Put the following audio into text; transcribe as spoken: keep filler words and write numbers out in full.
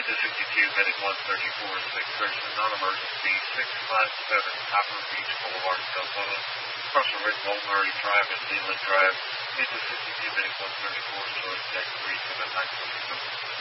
to sixty-two, Medic one thirty-four, six person, non-emergency, six five seven Copper Beach Boulevard, Deltona. Cross the Red Bull Murray Drive and Leland Drive. Into sixty-two, Medic one thirty-four, showing deck three seven nine.